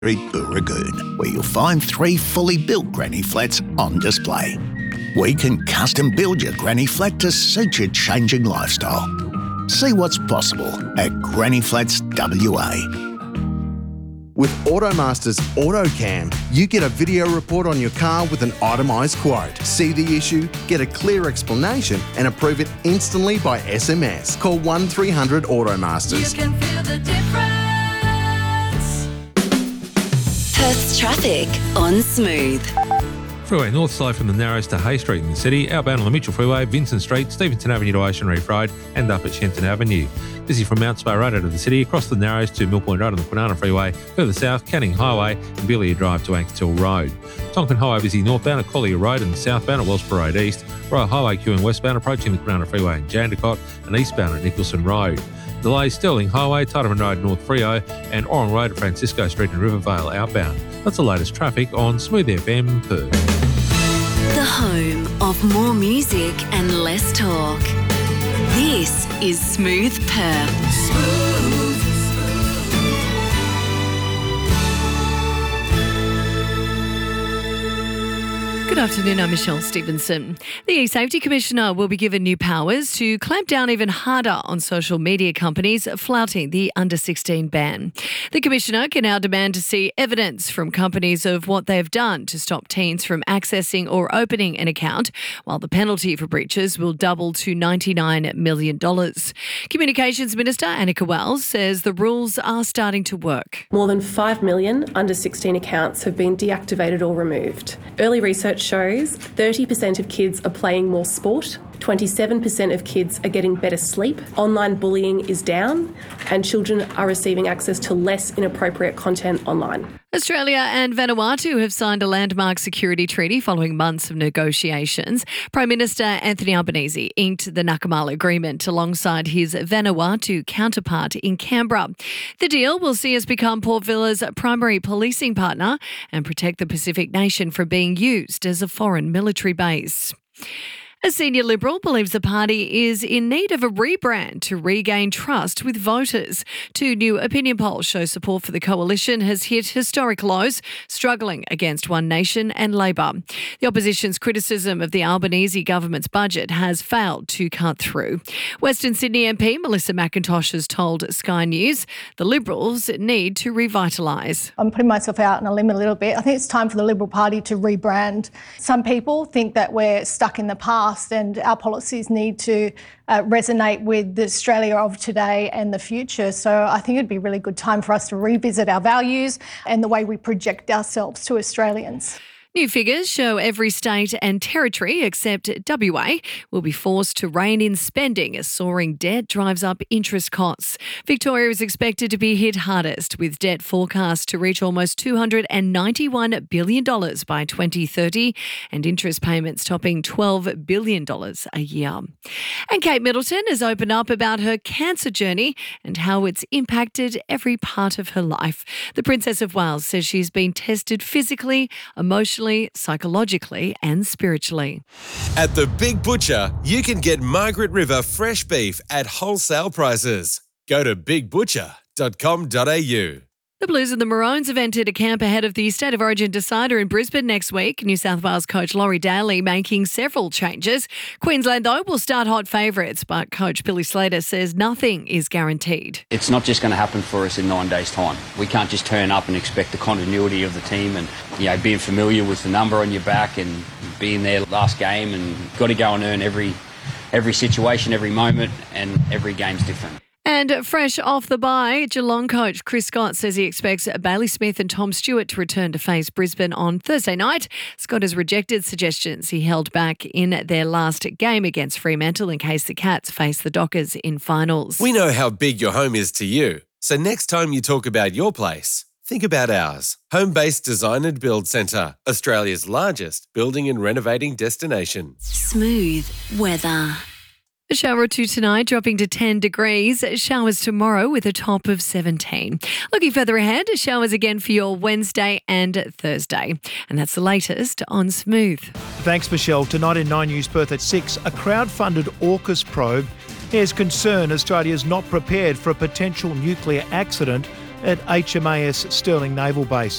Booragoon, where you'll find 3 fully built granny flats on display. We can custom build your granny flat to suit your changing lifestyle. See what's possible at Granny Flats WA. With AutoMaster's AutoCam, you get a video report on your car with an itemised quote. See the issue, get a clear explanation and approve it instantly by SMS. Call 1300 AutoMasters. You can feel the difference. Perth's traffic on Smooth. Freeway north side from the Narrows to Hay Street in the city, outbound on the Mitchell Freeway, Vincent Street, Stevenson Avenue to Ocean Reef Road, and up at Shenton Avenue. Busy from Mount Spa Road out of the city, across the Narrows to Mill Point Road on the Kwinana Freeway, further south, Canning Highway and Billia Drive to Ankertill Road. Tonkin Highway busy northbound at Collier Road and southbound at Wellsborough Road East, Royal Highway queuing westbound approaching the Kwinana Freeway in Jandakot and eastbound at Nicholson Road. Delays Sterling Highway, Tideman Road, North Freo and Orang Road at Francisco Street in Rivervale outbound. That's the latest traffic on Smooth FM Perth. The home of more music and less talk. This is Smooth Perth. Good afternoon, I'm Michelle Stevenson. The E-Safety Commissioner will be given new powers to clamp down even harder on social media companies flouting the under-16 ban. The Commissioner can now demand to see evidence from companies of what they've done to stop teens from accessing or opening an account, while the penalty for breaches will double to $99 million. Communications Minister Annika Wells says the rules are starting to work. More than 5 million under-16 accounts have been deactivated or removed. Early research shows 30% of kids are playing more sport, 27% of kids are getting better sleep, online bullying is down, and children are receiving access to less inappropriate content online. Australia and Vanuatu have signed a landmark security treaty following months of negotiations. Prime Minister Anthony Albanese inked the Nakamala Agreement alongside his Vanuatu counterpart in Canberra. The deal will see us become Port Villa's primary policing partner and protect the Pacific nation from being used as a foreign military base. A senior Liberal believes the party is in need of a rebrand to regain trust with voters. 2 new opinion polls show support for the coalition has hit historic lows, struggling against One Nation and Labor. The opposition's criticism of the Albanese government's budget has failed to cut through. Western Sydney MP Melissa McIntosh has told Sky News the Liberals need to revitalise. I'm putting myself out on a limb a little bit. I think it's time for the Liberal Party to rebrand. Some people think that we're stuck in the past and our policies need to resonate with the Australia of today and the future. So I think it'd be a really good time for us to revisit our values and the way we project ourselves to Australians. New figures show every state and territory except WA will be forced to rein in spending as soaring debt drives up interest costs. Victoria is expected to be hit hardest, with debt forecast to reach almost $291 billion by 2030 and interest payments topping $12 billion a year. And Kate Middleton has opened up about her cancer journey and how it's impacted every part of her life. The Princess of Wales says she's been tested physically, emotionally, psychologically and spiritually. At the Big Butcher, you can get Margaret River fresh beef at wholesale prices. Go to bigbutcher.com.au. The Blues and the Maroons have entered a camp ahead of the State of Origin decider in Brisbane next week. New South Wales coach Laurie Daly making several changes. Queensland, though, will start hot favourites, but coach Billy Slater says nothing is guaranteed. It's not just going to happen for us in 9 days' time. We can't just turn up and expect the continuity of the team and, being familiar with the number on your back and being there last game, and got to go and earn every situation, every moment, and every game's different. And fresh off the bye, Geelong coach Chris Scott says he expects Bailey Smith and Tom Stewart to return to face Brisbane on Thursday night. Scott has rejected suggestions he held back in their last game against Fremantle in case the Cats face the Dockers in finals. We know how big your home is to you, so next time you talk about your place, think about ours. Home-based Design and Build Centre, Australia's largest building and renovating destination. Smooth weather. A shower or two tonight, dropping to 10 degrees. Showers tomorrow with a top of 17. Looking further ahead, showers again for your Wednesday and Thursday. And that's the latest on Smooth. Thanks, Michelle. Tonight in 9 News Perth at 6, a crowd-funded AUKUS probe. There's concern Australia is not prepared for a potential nuclear accident at HMAS Stirling Naval Base.